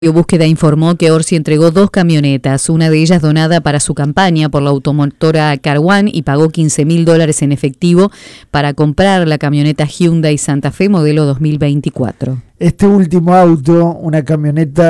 Búsqueda informó que Orsi entregó 2 camionetas, una de ellas donada para su campaña por la automotora Car One y pagó $15.000 en efectivo para comprar la camioneta Hyundai Santa Fe modelo 2024. Este último auto, una camioneta